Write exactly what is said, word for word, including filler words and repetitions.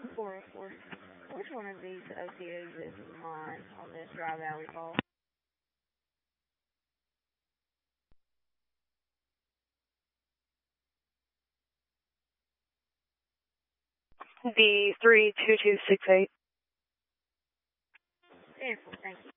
four oh four. Which one of these O T As is mine on this Dry Valley call? D three two two six eight. Beautiful, thank you.